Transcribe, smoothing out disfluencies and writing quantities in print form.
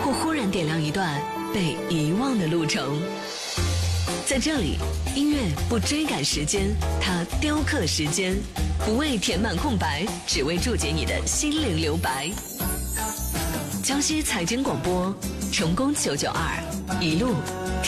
或忽然点亮一段被遗忘的路程。在这里，音乐不追赶时间，它雕刻时间，不为填满空白，只为注解你的心灵留白。江西财经广播，成功992，一路